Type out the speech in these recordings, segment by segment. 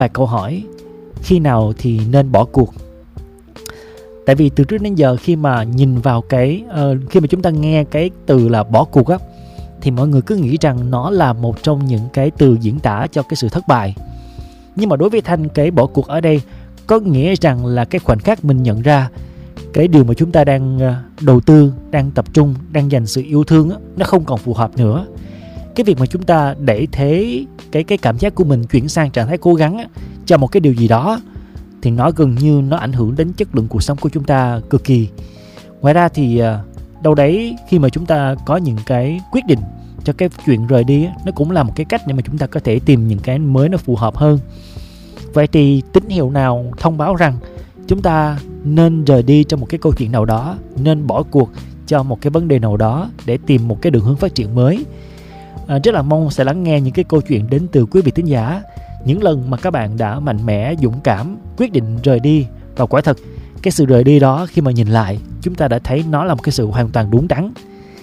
Và câu hỏi khi nào thì nên bỏ cuộc? Tại vì từ trước đến giờ khi mà nhìn vào khi mà chúng ta nghe cái từ là bỏ cuộc á, thì mọi người cứ nghĩ rằng nó là một trong những cái từ diễn tả cho cái sự thất bại. Nhưng mà đối với Thanh, cái bỏ cuộc ở đây có nghĩa rằng là cái khoảnh khắc mình nhận ra cái điều mà chúng ta đang đầu tư, đang tập trung, đang dành sự yêu thương á, nó không còn phù hợp nữa. Cái việc mà chúng ta đẩy thế cái cảm giác của mình chuyển sang trạng thái cố gắng á, cho một cái điều gì đó, thì nó gần như nó ảnh hưởng đến chất lượng cuộc sống của chúng ta cực kỳ. Ngoài ra thì đâu đấy khi mà chúng ta có những cái quyết định cho cái chuyện rời đi á, nó cũng là một cái cách để mà chúng ta có thể tìm những cái mới nó phù hợp hơn. Vậy thì tín hiệu nào thông báo rằng chúng ta nên rời đi trong một cái câu chuyện nào đó, nên bỏ cuộc cho một cái vấn đề nào đó để tìm một cái đường hướng phát triển mới? Rất là mong sẽ lắng nghe những cái câu chuyện đến từ quý vị thính giả, những lần mà các bạn đã mạnh mẽ, dũng cảm quyết định rời đi. Và quả thật cái sự rời đi đó, khi mà nhìn lại, chúng ta đã thấy nó là một cái sự hoàn toàn đúng đắn.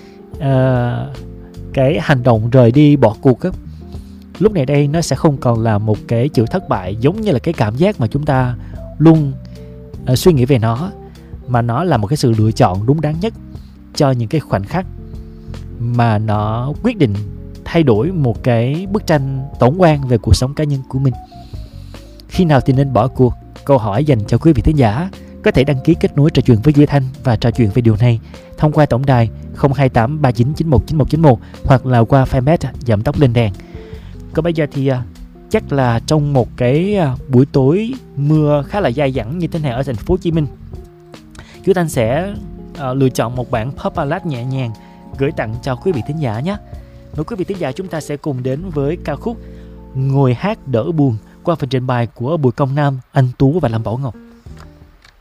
Cái hành động rời đi, bỏ cuộc á, lúc này đây nó sẽ không còn là một cái chữ thất bại giống như là cái cảm giác mà chúng ta luôn suy nghĩ về nó, mà nó là một cái sự lựa chọn đúng đắn nhất cho những cái khoảnh khắc mà nó quyết định thay đổi một cái bức tranh tổng quan về cuộc sống cá nhân của mình. Khi nào thì nên bỏ cuộc? Câu hỏi dành cho quý vị thính giả. Có thể đăng ký kết nối trò chuyện với Duy Thanh và trò chuyện về điều này thông qua tổng đài 028 3991 9191 hoặc là qua fanpage Giảm Tốc Lên Đèn. Còn bây giờ thì chắc là trong một cái buổi tối mưa khá là dai dẳng như thế này ở thành phố Hồ Chí Minh, Duy Thanh sẽ lựa chọn một bản pop ballad nhẹ nhàng gửi tặng cho quý vị thính giả nhé. Mời quý vị thính giả chúng ta sẽ cùng đến với ca khúc Ngồi Hát Đỡ Buồn qua phần trình bày của Bùi Công Nam, Anh Tú và Lâm Bảo Ngọc.